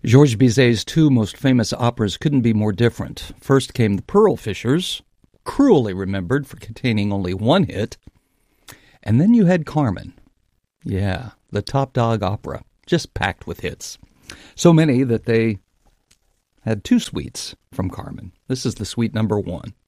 Georges Bizet's two most famous operas couldn't be more different. First came The Pearl Fishers, cruelly remembered for containing only one hit. And then you had Carmen. Yeah, the top dog opera, just packed with hits. So many that they had two suites from Carmen. This is the suite number 1.